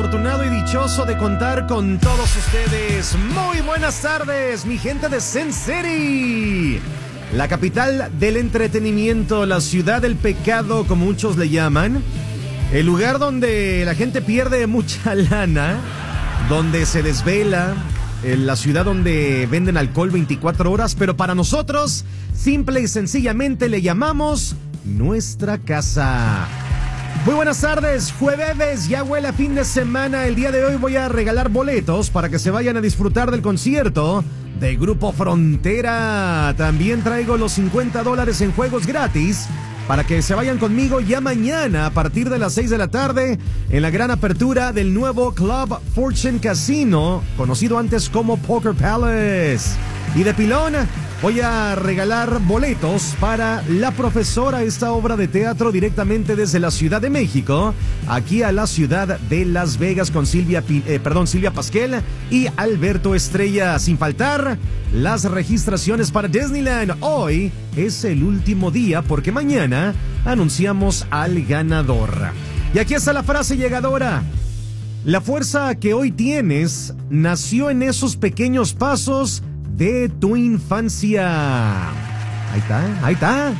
afortunado y dichoso de contar con todos ustedes. Muy buenas tardes, mi gente de Sin City, la capital del entretenimiento, la ciudad del pecado, como muchos le llaman. El lugar donde la gente pierde mucha lana, donde se desvela, la ciudad donde venden alcohol 24 horas, pero para nosotros, simple y sencillamente le llamamos nuestra casa. Muy buenas tardes, jueves, ya huele a fin de semana. El día de hoy voy a regalar boletos para que se vayan a disfrutar del concierto del Grupo Frontera. También traigo los $50 en juegos gratis para que se vayan conmigo ya mañana a partir de las 6 de la tarde en la gran apertura del nuevo Club Fortune Casino, conocido antes como Poker Palace. Y de pilón voy a regalar boletos para La Profesora, esta obra de teatro directamente desde la Ciudad de México, aquí a la ciudad de Las Vegas con Silvia Pasquel y Alberto Estrella. Sin faltar las registraciones para Disneyland. Hoy es el último día porque mañana anunciamos al ganador. Y aquí está la frase llegadora. La fuerza que hoy tienes nació en esos pequeños pasos de tu infancia. Ahí está.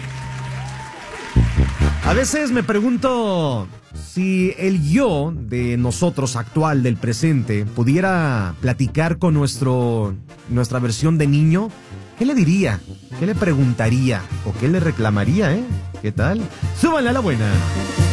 A veces me pregunto si el yo de nosotros actual, del presente, pudiera platicar con nuestra versión de niño. ¿Qué le diría? ¿Qué le preguntaría? ¿O qué le reclamaría, ¿Qué tal? Súbanle a la buena.